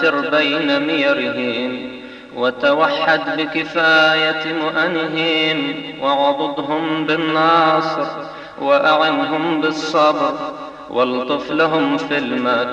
وآتر بين ميرهم، وتوحد بكفاية مؤنهم، وعضدهم بالناصر، وأعنهم بالصبر، والطف لهم في المكر